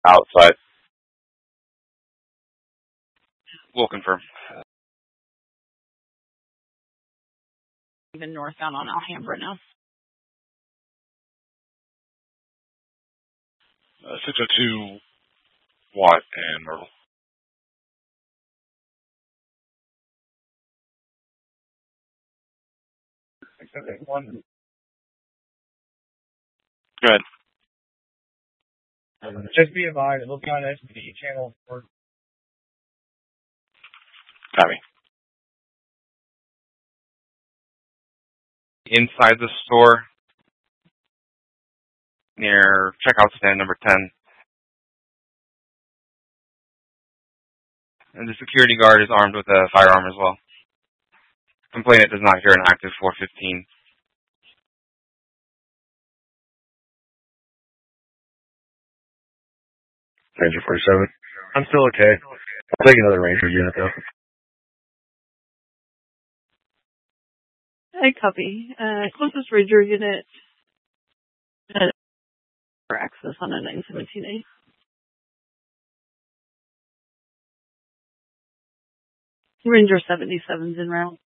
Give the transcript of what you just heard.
Outside. We'll confirm. Even northbound on Alhambra now. 602 Watt and Myrtle. Go ahead. Just be advised, look on SPD channel. Copy. Inside the store, near checkout stand number 10. And the security guard is armed with a firearm as well. Complainant does not hear an active 415. Ranger 47. I'm still okay. I'll take another Ranger unit though. I copy. Closest Ranger unit for access on a 917A. Ranger 77's en route.